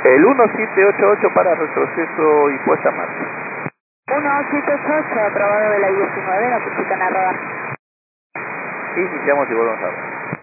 El 1788 para retroceso y puesta en marcha. 1788, aprobado de la 19, notifican a radar. Iniciamos y volvemos a ver.